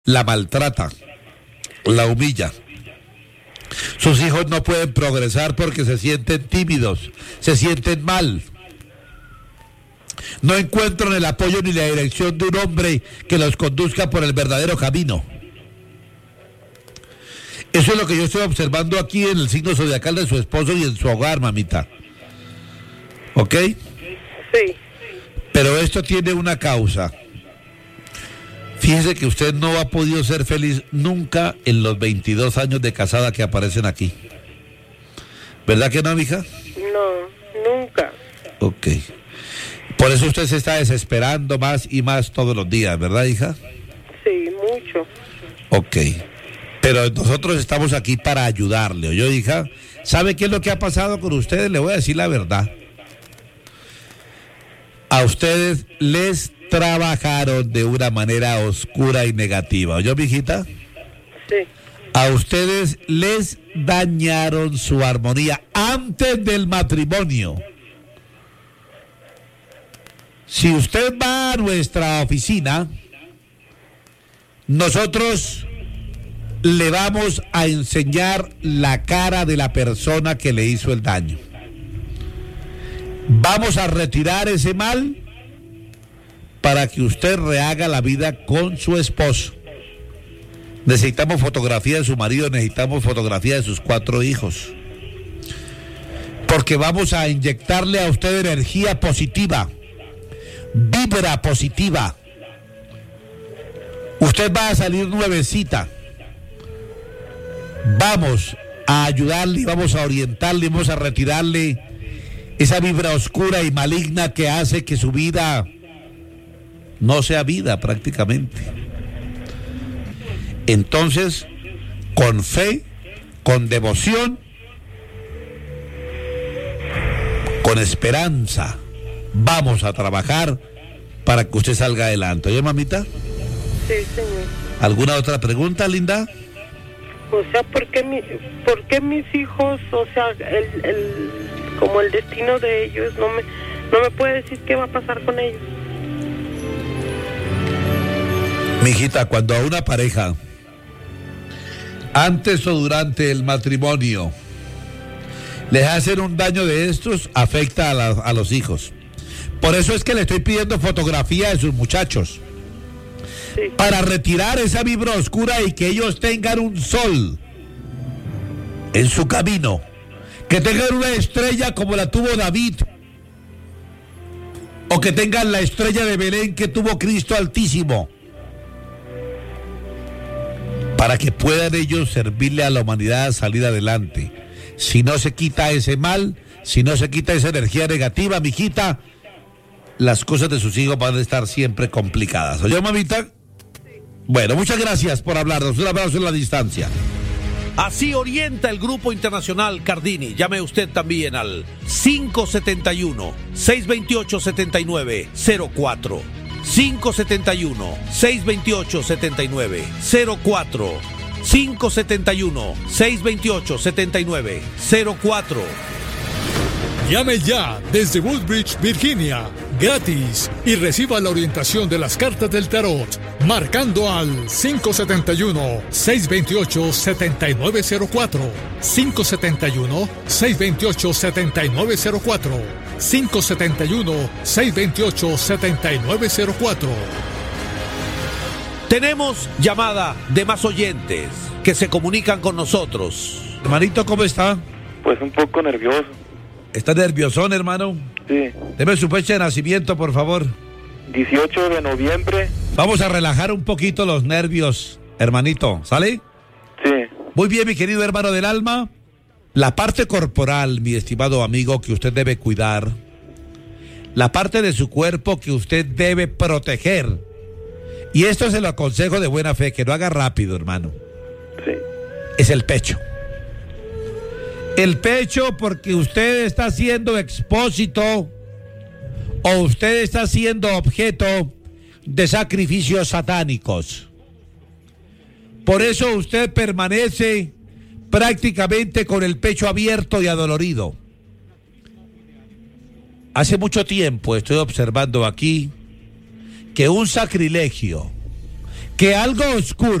la maltrata, la humilla. Sus hijos no pueden progresar porque se sienten tímidos, se sienten mal. No encuentran el apoyo ni la dirección de un hombre que los conduzca por el verdadero camino. Eso es lo que yo estoy observando aquí en el signo zodiacal de su esposo y en su hogar, mamita. ¿Ok? Sí. Pero esto tiene una causa. Fíjese que usted no ha podido ser feliz nunca en los 22 años de casada que aparecen aquí. ¿Verdad que no, mija? No, nunca. Ok. Por eso usted se está desesperando más y más todos los días, ¿verdad, hija? Sí, mucho. Ok. Pero nosotros estamos aquí para ayudarle, ¿oyó, hija? ¿Sabe qué es lo que ha pasado con ustedes? Le voy a decir la verdad. A ustedes les trabajaron de una manera oscura y negativa, ¿oyó, mijita? Sí. A ustedes les dañaron su armonía antes del matrimonio. Si usted va a nuestra oficina, nosotros le vamos a enseñar la cara de la persona que le hizo el daño. Vamos a retirar ese mal para que usted rehaga la vida con su esposo. Necesitamos fotografía de su marido, necesitamos fotografía de sus 4 hijos. Porque vamos a inyectarle a usted energía positiva, vibra positiva. Usted va a salir nuevecita. Vamos a ayudarle, vamos a orientarle, vamos a retirarle esa vibra oscura y maligna que hace que su vida no sea vida prácticamente. Entonces, con fe, con devoción, con esperanza, vamos a trabajar para que usted salga adelante. ¿Oye, mamita? Sí, señor. ¿Alguna otra pregunta, linda? O sea, ¿por qué mis hijos, o sea, como el destino de ellos, no me puede decir qué va a pasar con ellos? Mijita, cuando a una pareja, antes o durante el matrimonio, les hacen un daño de estos, afecta a los hijos. Por eso es que le estoy pidiendo fotografía de sus muchachos. Sí. Para retirar esa vibra oscura y que ellos tengan un sol en su camino. Que tengan una estrella como la tuvo David. O que tengan la estrella de Belén que tuvo Cristo Altísimo. Para que puedan ellos servirle a la humanidad a salir adelante. Si no se quita ese mal, si no se quita esa energía negativa, mijita, las cosas de sus hijos van a estar siempre complicadas. ¿Oyó, mamita? Bueno, muchas gracias por hablarnos. Un abrazo en la distancia. Así orienta el Grupo Internacional Cardini. Llame usted también al 571-628-7904. 571-628-7904. 571-628-7904. Llame ya desde Woodbridge, Virginia, gratis, y reciba la orientación de las cartas del tarot, marcando al 571-628-7904, 571-628-7904, 571-628-7904. Tenemos llamada de más oyentes que se comunican con nosotros. Hermanito, ¿cómo está? Pues un poco nervioso. ¿Está nerviosón, hermano? Sí. Deme su fecha de nacimiento, por favor. 18 de noviembre. Vamos a relajar un poquito los nervios, hermanito. ¿Sale? Sí. Muy bien, mi querido hermano del alma. La parte corporal, mi estimado amigo, que usted debe cuidar. La parte de su cuerpo que usted debe proteger. Y esto se lo aconsejo de buena fe, que lo haga rápido, hermano. Sí. Es el pecho. El pecho, porque usted está siendo expósito o usted está siendo objeto de sacrificios satánicos. Por eso usted permanece prácticamente con el pecho abierto y adolorido. Hace mucho tiempo estoy observando aquí que un sacrilegio que algo oscuro